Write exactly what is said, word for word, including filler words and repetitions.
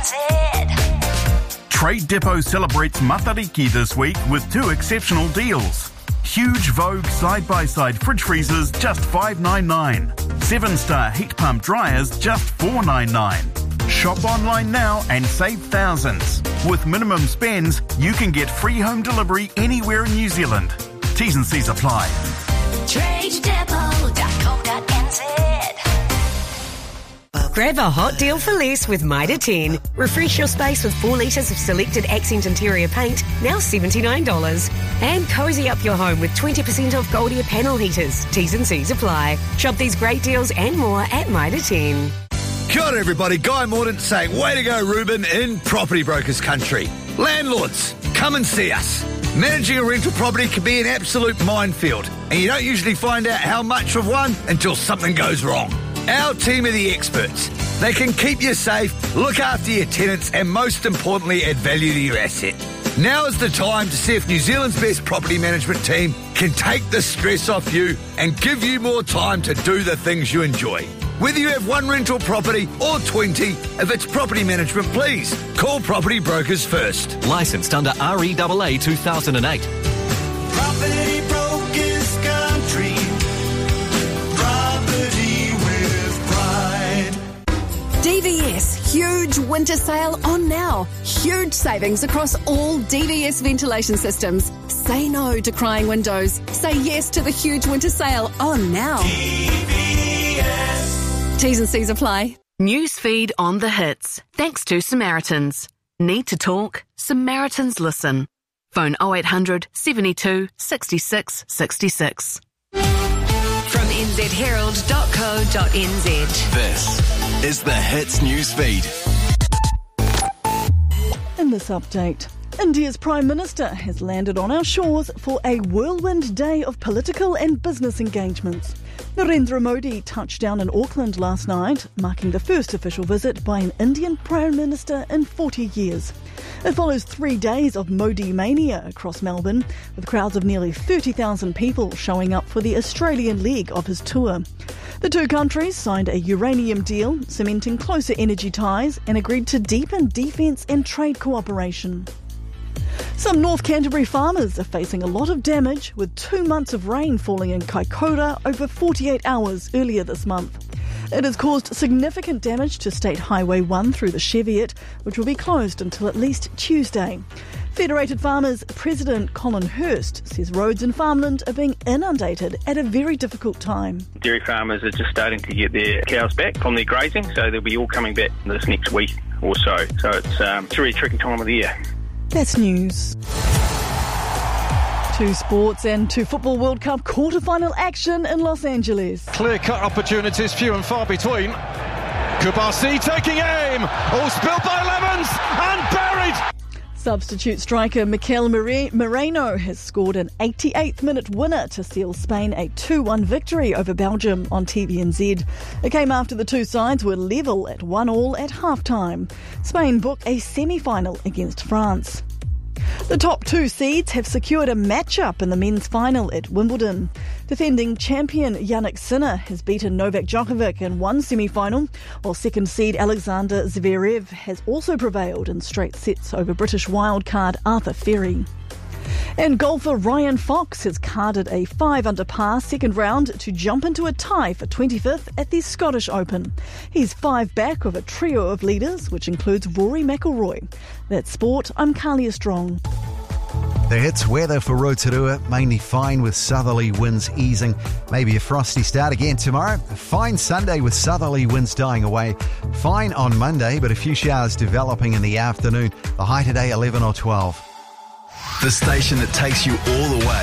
Trade Depot celebrates Matariki this week with two exceptional deals. Huge Vogue side-by-side fridge freezers, just five dollars ninety-nine. Seven-star heat pump dryers, just four dollars ninety-nine. Shop online now and save thousands. With minimum spends, you can get free home delivery anywhere in New Zealand. T's and C's apply. trade depot dot co dot n z. Grab a hot deal for less with Mitre ten. Refresh your space with four litres of selected accent interior paint, now seventy-nine dollars. And cosy up your home with twenty percent off Goldie panel heaters. T's and C's apply. Shop these great deals and more at Mitre ten. Kia ora everybody, Guy Mordaunt saying, way to go Ruben in Property Brokers Country. Landlords, come and see us. Managing a rental property can be an absolute minefield, and you don't usually find out how much of one until something goes wrong. Our team are the experts. They can keep you safe, look after your tenants, and most importantly, add value to your asset. Now is the time to see if New Zealand's best property management team can take the stress off you and give you more time to do the things you enjoy. Whether you have one rental property or twenty, if it's property management, please call Property Brokers first. Licensed under R E A A two thousand eight. Property Brokers Country. Property with pride. D V S huge winter sale on now. Huge savings across all D V S ventilation systems. Say no to crying windows. Say yes to the huge winter sale on now. D V S. T's and C's apply. Newsfeed on the hits. Thanks to Samaritans. Need to talk? Samaritans listen. Phone oh eight hundred, seventy-two, sixty-six, sixty-six. From n z herald dot co dot n z. This is the Hits Newsfeed. In this update, India's Prime Minister has landed on our shores for a whirlwind day of political and business engagements. Narendra Modi touched down in Auckland last night, marking the first official visit by an Indian Prime Minister in forty years. It follows three days of Modi mania across Melbourne, with crowds of nearly thirty thousand people showing up for the Australian leg of his tour. The two countries signed a uranium deal, cementing closer energy ties, and agreed to deepen defence and trade cooperation. Some North Canterbury farmers are facing a lot of damage, with two months of rain falling in Kaikoura over forty-eight hours earlier this month. It has caused significant damage to State Highway one through the Cheviot, which will be closed until at least Tuesday. Federated Farmers President Colin Hurst says roads in farmland are being inundated at a very difficult time. Dairy farmers are just starting to get their cows back from their grazing, so they'll be all coming back this next week or so. So it's, um, it's a really tricky time of the year. That's news. To sports and to Football World Cup quarter-final action in Los Angeles. Clear-cut opportunities, few and far between. Kubasi taking aim. All spilled by Lemons and buried. Substitute striker Mikel Moreno has scored an eighty-eighth minute winner to seal Spain a two one victory over Belgium on T V N Z. It came after the two sides were level at one all at half-time. Spain book a semi-final against France. The top two seeds have secured a match-up in the men's final at Wimbledon. Defending champion Jannik Sinner has beaten Novak Djokovic in one semi-final, while second seed Alexander Zverev has also prevailed in straight sets over British wildcard Arthur Ferry. And golfer Ryan Fox has carded a five under par second round to jump into a tie for twenty-fifth at the Scottish Open. He's five back of a trio of leaders, which includes Rory McIlroy. That's sport. I'm Kalia Strong. The Hits weather for Rotorua, mainly fine with southerly winds easing. Maybe a frosty start again tomorrow. A fine Sunday with southerly winds dying away. Fine on Monday, but a few showers developing in the afternoon. The high today eleven or twelve. The station that takes you all the way.